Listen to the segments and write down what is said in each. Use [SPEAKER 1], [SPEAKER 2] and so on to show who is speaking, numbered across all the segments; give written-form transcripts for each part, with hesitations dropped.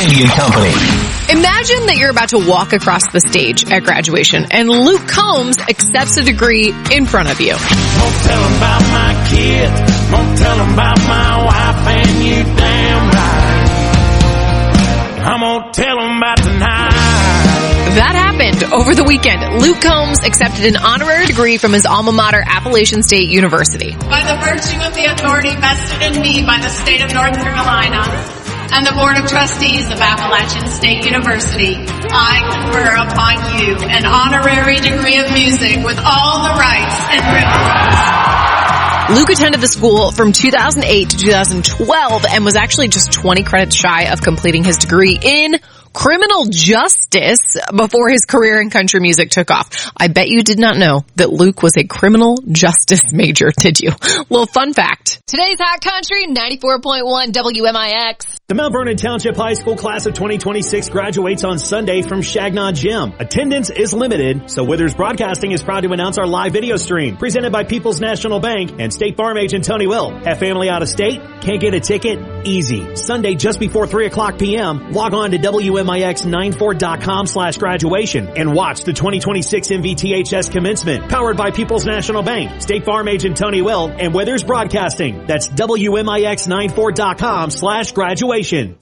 [SPEAKER 1] Kennedy and Company.
[SPEAKER 2] Imagine that you're about to walk across the stage at graduation and Luke Combs accepts a degree in front of you.
[SPEAKER 3] Won't tell them about my kids, won't tell them about my wife, and you damn right. I'm gonna tell them about tonight.
[SPEAKER 2] That happened over the weekend. Luke Combs accepted an honorary degree from his alma mater, Appalachian State University.
[SPEAKER 4] By the virtue of the authority vested in me by the state of North Carolina and the Board of Trustees of Appalachian State University, I confer upon you an honorary degree of music with all the rights and privileges.
[SPEAKER 2] Luke attended the school from 2008 to 2012 and was actually just 20 credits shy of completing his degree in criminal justice before his career in country music took off. I bet you did not know that Luke was a criminal justice major, did you? Little fun fact. Today's Hot Country, 94.1 WMIX.
[SPEAKER 5] The Mount Vernon Township High School class of 2026 graduates on Sunday from Shagnon Gym. Attendance is limited, so Withers Broadcasting is proud to announce our live video stream presented by People's National Bank and State Farm agent Tony Will. Have family out of state? Can't get a ticket? Easy. Sunday just before 3 o'clock p.m., log on to WMIX94.com/graduation and watch the 2026 MVTHS commencement powered by People's National Bank, State Farm agent Tony Will, and Withers Broadcasting. That's WMIX94.com/graduation.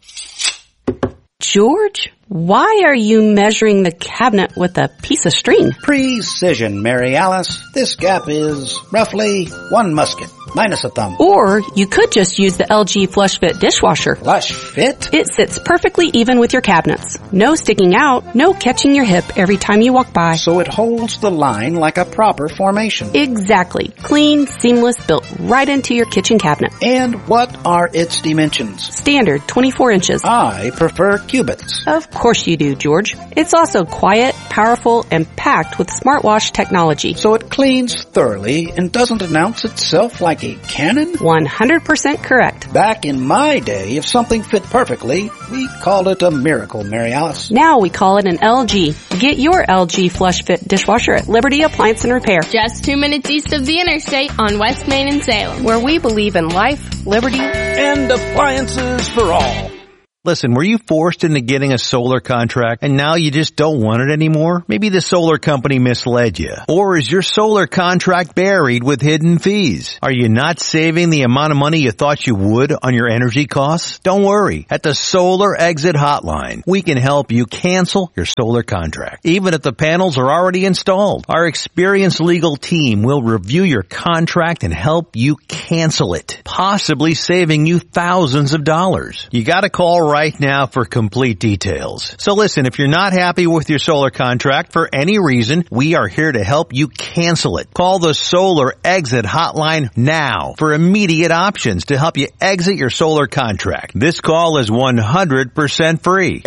[SPEAKER 6] George, why are you measuring the cabinet with a piece of string?
[SPEAKER 7] Precision, Mary Alice. This gap is roughly 1 musket, minus a thumb.
[SPEAKER 6] Or you could just use the LG Flush Fit dishwasher.
[SPEAKER 7] Flush Fit?
[SPEAKER 6] It sits perfectly even with your cabinets. No sticking out, no catching your hip every time you walk by.
[SPEAKER 7] So it holds the line like a proper formation.
[SPEAKER 6] Exactly. Clean, seamless, built right into your kitchen cabinet.
[SPEAKER 7] And what are its dimensions?
[SPEAKER 6] Standard, 24 inches.
[SPEAKER 7] I prefer cubits.
[SPEAKER 6] Of course you do, George. It's also quiet, powerful, and packed with smartwash technology.
[SPEAKER 7] So it cleans thoroughly and doesn't announce itself like a cannon?
[SPEAKER 6] 100% correct.
[SPEAKER 7] Back in my day, if something fit perfectly, we called it a miracle, Mary Alice.
[SPEAKER 6] Now we call it an LG. Get your LG Flush Fit dishwasher at Liberty Appliance and Repair.
[SPEAKER 8] Just 2 minutes east of the interstate on West Main in Salem,
[SPEAKER 9] where we believe in life, liberty,
[SPEAKER 3] and appliances for all.
[SPEAKER 10] Listen, were you forced into getting a solar contract and now you just don't want it anymore? Maybe the solar company misled you. Or is your solar contract buried with hidden fees? Are you not saving the amount of money you thought you would on your energy costs? Don't worry. At the Solar Exit Hotline, we can help you cancel your solar contract, even if the panels are already installed. Our experienced legal team will review your contract and help you cancel it, possibly saving you thousands of dollars. You gotta call right now for complete details. So listen, if you're not happy with your solar contract for any reason, we are here to help you cancel it. Call the Solar Exit Hotline now for immediate options to help you exit your solar contract. This call is 100% free.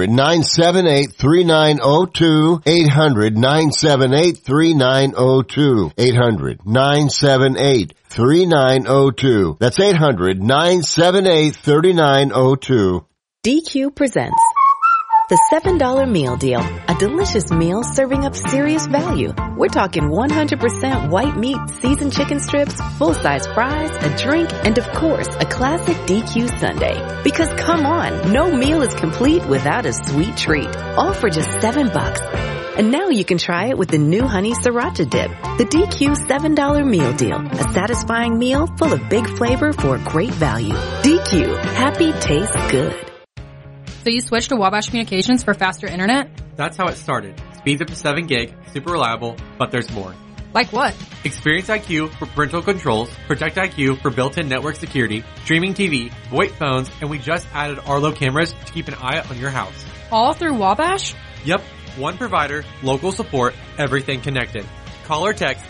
[SPEAKER 11] 800-978-3902. 800-978-3902. 800-978-3902. That's 800-978-3902.
[SPEAKER 12] DQ presents the $7 meal deal, a delicious meal serving up serious value. We're talking 100% white meat, seasoned chicken strips, full-size fries, a drink, and of course, a classic DQ sundae. Because come on, no meal is complete without a sweet treat. All for just $7. And now you can try it with the new Honey Sriracha Dip. The DQ $7 meal deal. A satisfying meal full of big flavor for a great value. DQ. Happy tastes good.
[SPEAKER 13] So you switched to Wabash Communications for faster internet?
[SPEAKER 14] That's how it started. Speeds up to 7 gig, super reliable, but there's more.
[SPEAKER 13] Like what?
[SPEAKER 14] Experience IQ for parental controls, Protect IQ for built-in network security, streaming TV, VoIP phones, and we just added Arlo cameras to keep an eye out on your house.
[SPEAKER 13] All through Wabash?
[SPEAKER 14] Yep. One provider, local support, everything connected. Call or text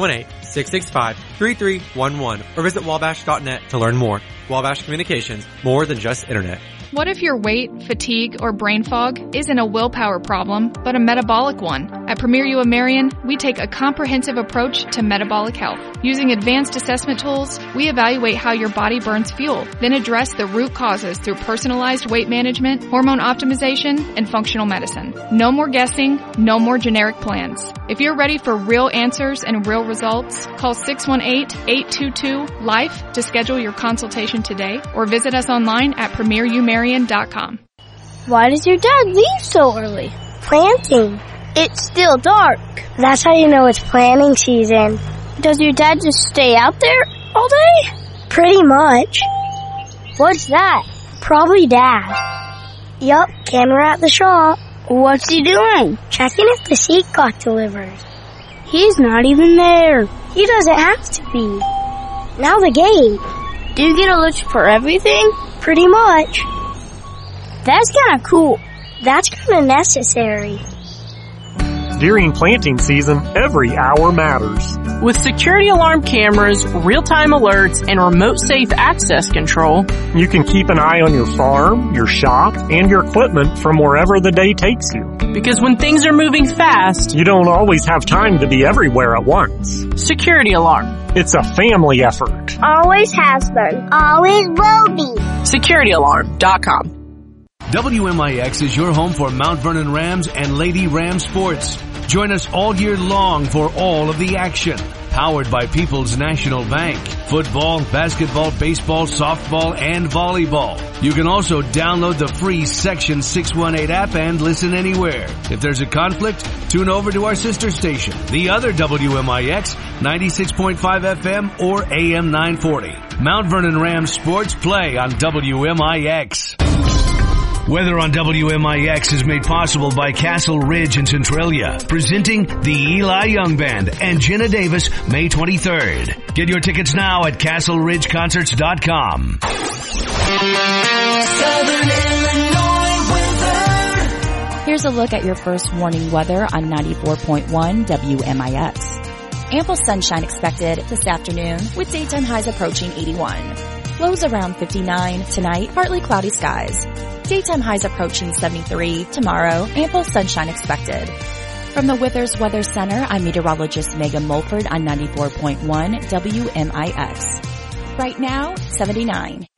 [SPEAKER 14] 618-665-3311 or visit wabash.net to learn more. Wabash Communications, more than just internet.
[SPEAKER 15] What if your weight, fatigue, or brain fog isn't a willpower problem, but a metabolic one? At Premier UM Marion, we take a comprehensive approach to metabolic health. Using advanced assessment tools, we evaluate how your body burns fuel, then address the root causes through personalized weight management, hormone optimization, and functional medicine. No more guessing, no more generic plans. If you're ready for real answers and real results, call 618-822-LIFE to schedule your consultation today or visit us online at premierumarion.com.
[SPEAKER 1] Why does your dad leave so early?
[SPEAKER 16] Planting.
[SPEAKER 1] It's still dark.
[SPEAKER 16] That's how you know it's planting season.
[SPEAKER 1] Does your dad just stay out there all day?
[SPEAKER 16] Pretty much.
[SPEAKER 1] What's that?
[SPEAKER 16] Probably Dad. Yup, camera at the shop.
[SPEAKER 1] What's he doing?
[SPEAKER 16] Checking if the seat got delivered.
[SPEAKER 1] He's not even there.
[SPEAKER 16] He doesn't have to be. Now the gate.
[SPEAKER 1] Do you get a list for everything?
[SPEAKER 16] Pretty much.
[SPEAKER 1] That's kind of cool.
[SPEAKER 16] That's kind of necessary.
[SPEAKER 17] During planting season, every hour matters.
[SPEAKER 18] With security alarm cameras, real-time alerts, and remote safe access control,
[SPEAKER 17] you can keep an eye on your farm, your shop, and your equipment from wherever the day takes you.
[SPEAKER 18] Because when things are moving fast,
[SPEAKER 17] you don't always have time to be everywhere at once.
[SPEAKER 18] Security alarm.
[SPEAKER 17] It's a family effort.
[SPEAKER 16] Always has been. Always will be.
[SPEAKER 18] SecurityAlarm.com.
[SPEAKER 19] WMIX is your home for Mount Vernon Rams and Lady Ram sports. Join us all year long for all of the action. Powered by People's National Bank. Football, basketball, baseball, softball, and volleyball. You can also download the free Section 618 app and listen anywhere. If there's a conflict, tune over to our sister station, the other WMIX, 96.5 FM or AM 940. Mount Vernon Rams sports play on WMIX. Weather on WMIX is made possible by Castle Ridge in Centralia, presenting the Eli Young Band and Jenna Davis May 23rd. Get your tickets now at CastleRidgeConcerts.com.
[SPEAKER 20] Southern Illinois weather.
[SPEAKER 21] Here's a look at your first warning weather on 94.1 WMIX. Ample sunshine expected this afternoon with daytime highs approaching 81. Lows around 59 tonight, partly cloudy skies. Daytime highs approaching 73 tomorrow, ample sunshine expected. From the Withers Weather Center, I'm meteorologist Megan Mulford on 94.1 WMIX. Right now, 79.